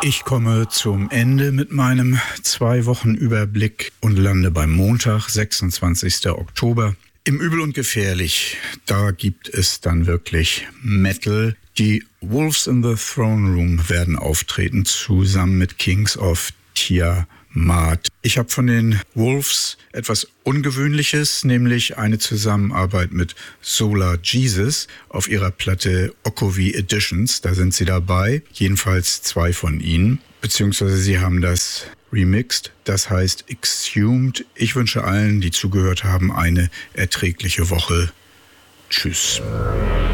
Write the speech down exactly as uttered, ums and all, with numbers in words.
Ich komme zum Ende mit meinem Zwei-Wochen-Überblick und lande beim Montag, sechsundzwanzigsten Oktober. Im Übel und Gefährlich, da gibt es dann wirklich Metal. Die Wolves in the Throne Room werden auftreten, zusammen mit Kings of Tiamat. Ich habe von den Wolves etwas Ungewöhnliches, nämlich eine Zusammenarbeit mit Solar Jesus auf ihrer Platte Okovi Editions. Da sind sie dabei, jedenfalls zwei von ihnen, beziehungsweise sie haben das remixed, das heißt Exhumed. Ich wünsche allen, die zugehört haben, eine erträgliche Woche. Tschüss.